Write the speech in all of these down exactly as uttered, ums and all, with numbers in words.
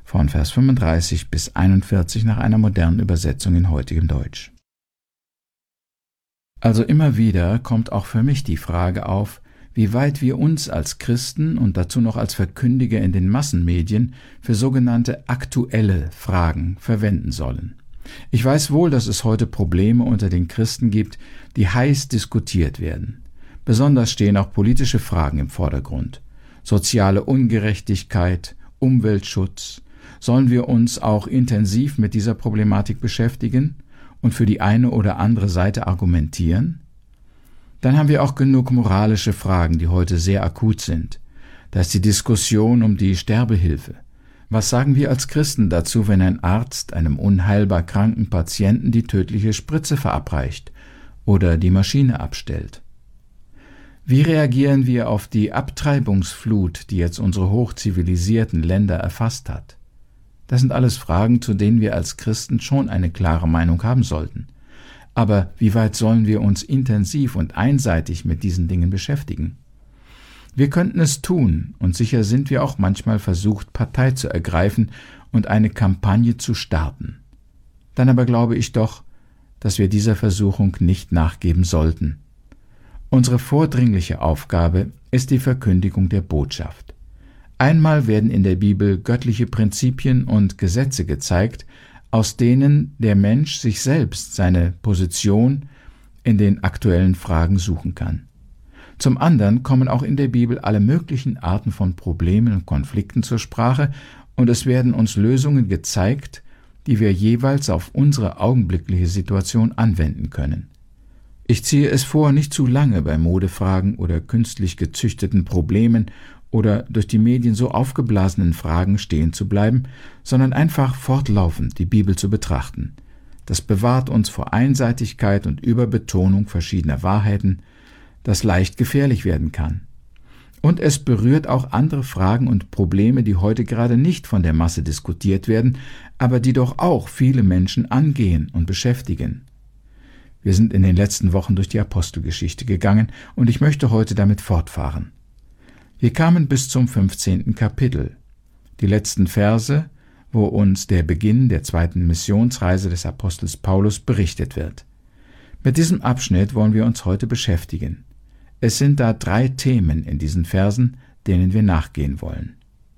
von Vers fünfunddreißig bis einundvierzig nach einer modernen Übersetzung in heutigem Deutsch. Also immer wieder kommt auch für mich die Frage auf, wie weit wir uns als Christen und dazu noch als Verkündiger in den Massenmedien für sogenannte aktuelle Fragen verwenden sollen. Ich weiß wohl, dass es heute Probleme unter den Christen gibt, die heiß diskutiert werden. Besonders stehen auch politische Fragen im Vordergrund. Soziale Ungerechtigkeit, Umweltschutz. Sollen wir uns auch intensiv mit dieser Problematik beschäftigen und für die eine oder andere Seite argumentieren? Dann haben wir auch genug moralische Fragen, die heute sehr akut sind. Da ist die Diskussion um die Sterbehilfe. Was sagen wir als Christen dazu, wenn ein Arzt einem unheilbar kranken Patienten die tödliche Spritze verabreicht oder die Maschine abstellt? Wie reagieren wir auf die Abtreibungsflut, die jetzt unsere hochzivilisierten Länder erfasst hat? Das sind alles Fragen, zu denen wir als Christen schon eine klare Meinung haben sollten. Aber wie weit sollen wir uns intensiv und einseitig mit diesen Dingen beschäftigen? Wir könnten es tun, und sicher sind wir auch manchmal versucht, Partei zu ergreifen und eine Kampagne zu starten. Dann aber glaube ich doch, dass wir dieser Versuchung nicht nachgeben sollten. Unsere vordringliche Aufgabe ist die Verkündigung der Botschaft. Einmal werden in der Bibel göttliche Prinzipien und Gesetze gezeigt, aus denen der Mensch sich selbst seine Position in den aktuellen Fragen suchen kann. Zum anderen kommen auch in der Bibel alle möglichen Arten von Problemen und Konflikten zur Sprache, und es werden uns Lösungen gezeigt, die wir jeweils auf unsere augenblickliche Situation anwenden können. Ich ziehe es vor, nicht zu lange bei Modefragen oder künstlich gezüchteten Problemen oder durch die Medien so aufgeblasenen Fragen stehen zu bleiben, sondern einfach fortlaufend die Bibel zu betrachten. Das bewahrt uns vor Einseitigkeit und Überbetonung verschiedener Wahrheiten, das leicht gefährlich werden kann. Und es berührt auch andere Fragen und Probleme, die heute gerade nicht von der Masse diskutiert werden, aber die doch auch viele Menschen angehen und beschäftigen. Wir sind in den letzten Wochen durch die Apostelgeschichte gegangen, und ich möchte heute damit fortfahren. Wir kamen bis zum fünfzehnten Kapitel, die letzten Verse, wo uns der Beginn der zweiten Missionsreise des Apostels Paulus berichtet wird. Mit diesem Abschnitt wollen wir uns heute beschäftigen. Es sind da drei Themen in diesen Versen, denen wir nachgehen wollen.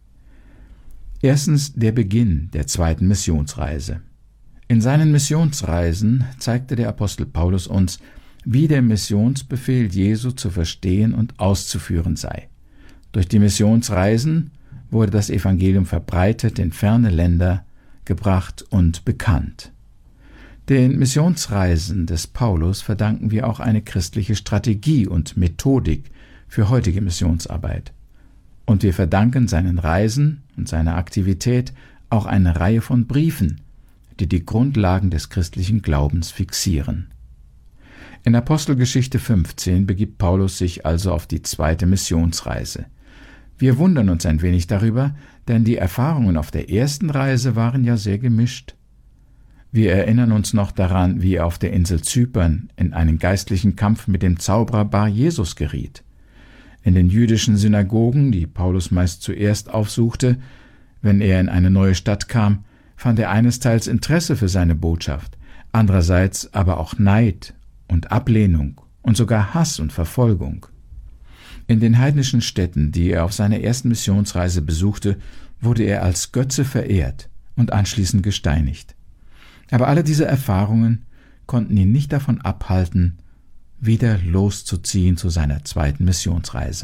Erstens der Beginn der zweiten Missionsreise. In seinen Missionsreisen zeigte der Apostel Paulus uns, wie der Missionsbefehl Jesu zu verstehen und auszuführen sei. Durch die Missionsreisen wurde das Evangelium verbreitet, in ferne Länder gebracht und bekannt. Den Missionsreisen des Paulus verdanken wir auch eine christliche Strategie und Methodik für heutige Missionsarbeit. Und wir verdanken seinen Reisen und seiner Aktivität auch eine Reihe von Briefen, die die Grundlagen des christlichen Glaubens fixieren. In Apostelgeschichte fünfzehn begibt Paulus sich also auf die zweite Missionsreise. Wir wundern uns ein wenig darüber, denn die Erfahrungen auf der ersten Reise waren ja sehr gemischt. Wir erinnern uns noch daran, wie er auf der Insel Zypern in einen geistlichen Kampf mit dem Zauberer Bar Jesus geriet. In den jüdischen Synagogen, die Paulus meist zuerst aufsuchte, wenn er in eine neue Stadt kam, fand er einesteils Interesse für seine Botschaft, andererseits aber auch Neid und Ablehnung und sogar Hass und Verfolgung. In den heidnischen Städten, die er auf seiner ersten Missionsreise besuchte, wurde er als Götze verehrt und anschließend gesteinigt. Aber alle diese Erfahrungen konnten ihn nicht davon abhalten, wieder loszuziehen zu seiner zweiten Missionsreise.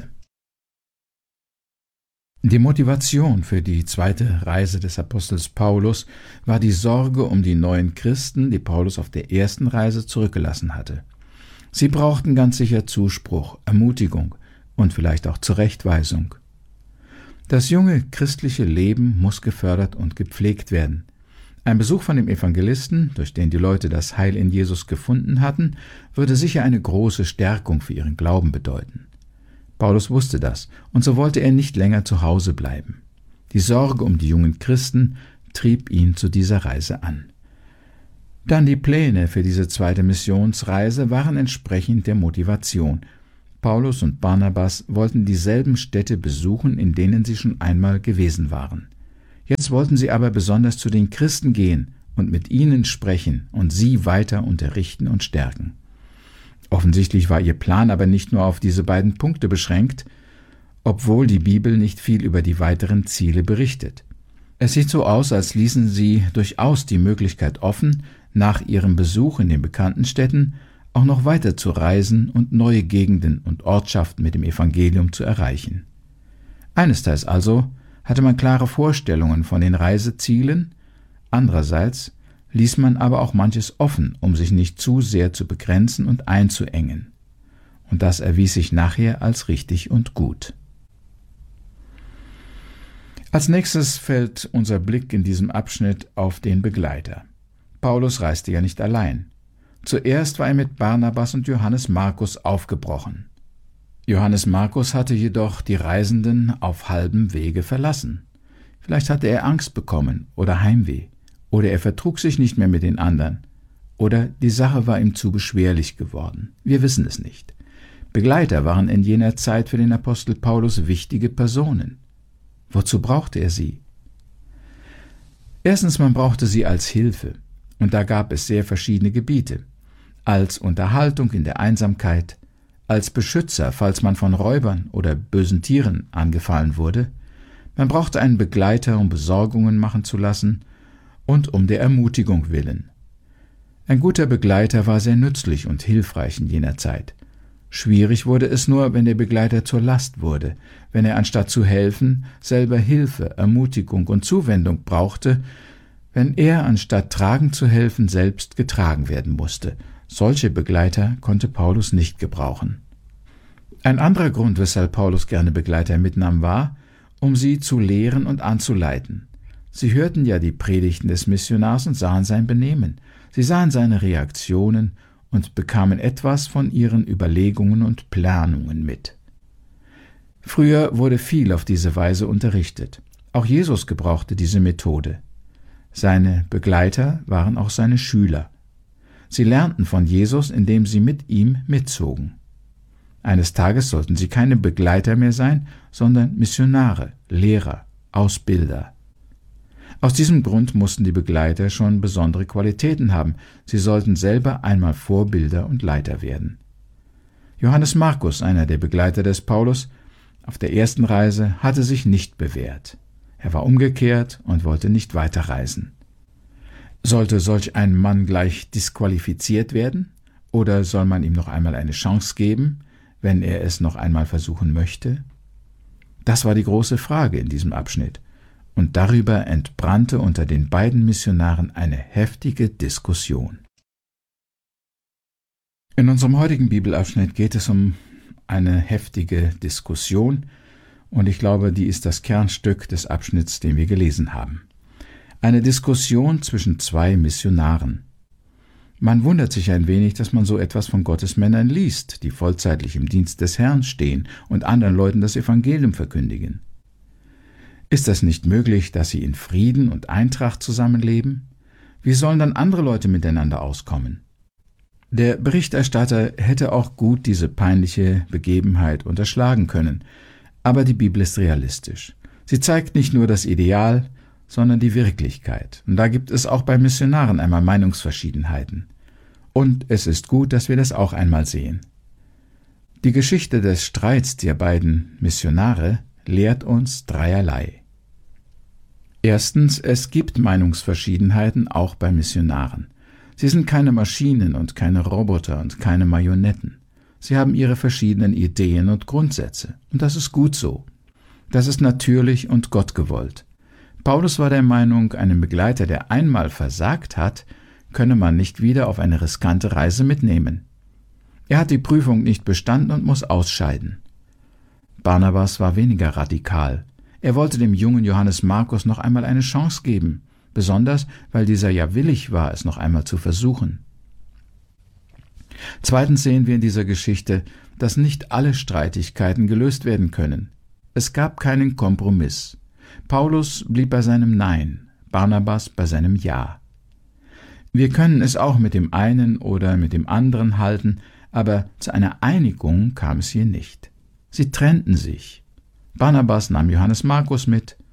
Die Motivation für die zweite Reise des Apostels Paulus war die Sorge um die neuen Christen, die Paulus auf der ersten Reise zurückgelassen hatte. Sie brauchten ganz sicher Zuspruch, Ermutigung und vielleicht auch Zurechtweisung. Das junge christliche Leben muss gefördert und gepflegt werden. Ein Besuch von dem Evangelisten, durch den die Leute das Heil in Jesus gefunden hatten, würde sicher eine große Stärkung für ihren Glauben bedeuten. Paulus wusste das, und so wollte er nicht länger zu Hause bleiben. Die Sorge um die jungen Christen trieb ihn zu dieser Reise an. Dann die Pläne für diese zweite Missionsreise waren entsprechend der Motivation. Paulus und Barnabas wollten dieselben Städte besuchen, in denen sie schon einmal gewesen waren. Jetzt wollten sie aber besonders zu den Christen gehen und mit ihnen sprechen und sie weiter unterrichten und stärken. Offensichtlich war ihr Plan aber nicht nur auf diese beiden Punkte beschränkt, obwohl die Bibel nicht viel über die weiteren Ziele berichtet. Es sieht so aus, als ließen sie durchaus die Möglichkeit offen, nach ihrem Besuch in den bekannten Städten auch noch weiter zu reisen und neue Gegenden und Ortschaften mit dem Evangelium zu erreichen. Einesteils also hatte man klare Vorstellungen von den Reisezielen, andererseits ließ man aber auch manches offen, um sich nicht zu sehr zu begrenzen und einzuengen. Und das erwies sich nachher als richtig und gut. Als nächstes fällt unser Blick in diesem Abschnitt auf den Begleiter. Paulus reiste ja nicht allein. Zuerst war er mit Barnabas und Johannes Markus aufgebrochen. Johannes Markus hatte jedoch die Reisenden auf halbem Wege verlassen. Vielleicht hatte er Angst bekommen oder Heimweh, oder er vertrug sich nicht mehr mit den anderen, oder die Sache war ihm zu beschwerlich geworden. Wir wissen es nicht. Begleiter waren in jener Zeit für den Apostel Paulus wichtige Personen. Wozu brauchte er sie? Erstens, man brauchte sie als Hilfe, und da gab es sehr verschiedene Gebiete. Als Unterhaltung in der Einsamkeit, als Beschützer, falls man von Räubern oder bösen Tieren angefallen wurde. Man brauchte einen Begleiter, um Besorgungen machen zu lassen und um der Ermutigung willen. Ein guter Begleiter war sehr nützlich und hilfreich in jener Zeit. Schwierig wurde es nur, wenn der Begleiter zur Last wurde, wenn er anstatt zu helfen, selber Hilfe, Ermutigung und Zuwendung brauchte, wenn er anstatt tragen zu helfen, selbst getragen werden musste. Solche Begleiter konnte Paulus nicht gebrauchen. Ein anderer Grund, weshalb Paulus gerne Begleiter mitnahm, war, um sie zu lehren und anzuleiten. Sie hörten ja die Predigten des Missionars und sahen sein Benehmen. Sie sahen seine Reaktionen und bekamen etwas von ihren Überlegungen und Planungen mit. Früher wurde viel auf diese Weise unterrichtet. Auch Jesus gebrauchte diese Methode. Seine Begleiter waren auch seine Schüler. Sie lernten von Jesus, indem sie mit ihm mitzogen. Eines Tages sollten sie keine Begleiter mehr sein, sondern Missionare, Lehrer, Ausbilder. Aus diesem Grund mussten die Begleiter schon besondere Qualitäten haben. Sie sollten selber einmal Vorbilder und Leiter werden. Johannes Markus, einer der Begleiter des Paulus, auf der ersten Reise hatte sich nicht bewährt. Er war umgekehrt und wollte nicht weiterreisen. Sollte solch ein Mann gleich disqualifiziert werden? Oder soll man ihm noch einmal eine Chance geben, wenn er es noch einmal versuchen möchte? Das war die große Frage in diesem Abschnitt. Und darüber entbrannte unter den beiden Missionaren eine heftige Diskussion. In unserem heutigen Bibelabschnitt geht es um eine heftige Diskussion, und ich glaube, die ist das Kernstück des Abschnitts, den wir gelesen haben. Eine Diskussion zwischen zwei Missionaren. Man wundert sich ein wenig, dass man so etwas von Gottes Männern liest, die vollzeitlich im Dienst des Herrn stehen und anderen Leuten das Evangelium verkündigen. Ist das nicht möglich, dass sie in Frieden und Eintracht zusammenleben? Wie sollen dann andere Leute miteinander auskommen? Der Berichterstatter hätte auch gut diese peinliche Begebenheit unterschlagen können, aber die Bibel ist realistisch. Sie zeigt nicht nur das Ideal, sondern die Wirklichkeit. Und da gibt es auch bei Missionaren einmal Meinungsverschiedenheiten. Und es ist gut, dass wir das auch einmal sehen. Die Geschichte des Streits der beiden Missionare lehrt uns dreierlei. Erstens, es gibt Meinungsverschiedenheiten auch bei Missionaren. Sie sind keine Maschinen und keine Roboter und keine Marionetten. Sie haben ihre verschiedenen Ideen und Grundsätze. Und das ist gut so. Das ist natürlich und gottgewollt. Paulus war der Meinung, einen Begleiter, der einmal versagt hat, könne man nicht wieder auf eine riskante Reise mitnehmen. Er hat die Prüfung nicht bestanden und muss ausscheiden. Barnabas war weniger radikal. Er wollte dem jungen Johannes Markus noch einmal eine Chance geben, besonders weil dieser ja willig war, es noch einmal zu versuchen. Zweitens sehen wir in dieser Geschichte, dass nicht alle Streitigkeiten gelöst werden können. Es gab keinen Kompromiss. Paulus blieb bei seinem Nein, Barnabas bei seinem Ja. Wir können es auch mit dem einen oder mit dem anderen halten, aber zu einer Einigung kam es hier nicht. Sie trennten sich. Barnabas nahm Johannes Markus mit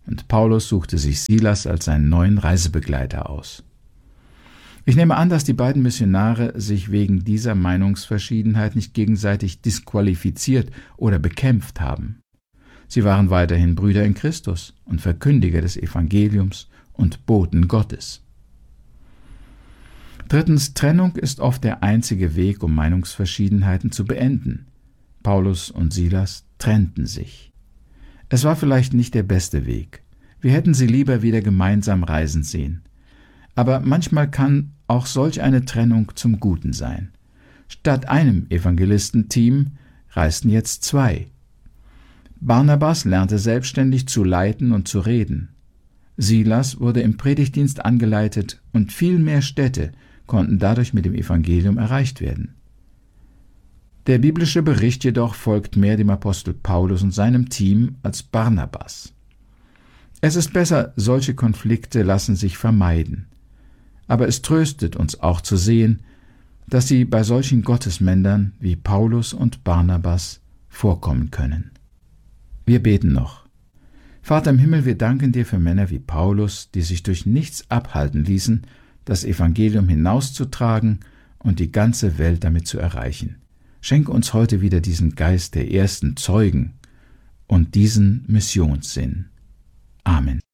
und Paulus suchte sich Silas als seinen neuen Reisebegleiter aus. Ich nehme an, dass die beiden Missionare sich wegen dieser Meinungsverschiedenheit nicht gegenseitig disqualifiziert oder bekämpft haben. Sie waren weiterhin Brüder in Christus und Verkündiger des Evangeliums und Boten Gottes. Drittens, Trennung ist oft der einzige Weg, um Meinungsverschiedenheiten zu beenden. Paulus und Silas trennten sich. Es war vielleicht nicht der beste Weg. Wir hätten sie lieber wieder gemeinsam reisen sehen. Aber manchmal kann auch solch eine Trennung zum Guten sein. Statt einem Evangelistenteam reisten jetzt zwei. Barnabas lernte selbstständig zu leiten und zu reden. Silas wurde im Predigtdienst angeleitet und viel mehr Städte konnten dadurch mit dem Evangelium erreicht werden. Der biblische Bericht jedoch folgt mehr dem Apostel Paulus und seinem Team als Barnabas. Es ist besser, solche Konflikte lassen sich vermeiden. Aber es tröstet uns auch zu sehen, dass sie bei solchen Gottesmännern wie Paulus und Barnabas vorkommen können. Wir beten noch. Vater im Himmel, wir danken dir für Männer wie Paulus, die sich durch nichts abhalten ließen, das Evangelium hinauszutragen und die ganze Welt damit zu erreichen. Schenke uns heute wieder diesen Geist der ersten Zeugen und diesen Missionssinn. Amen.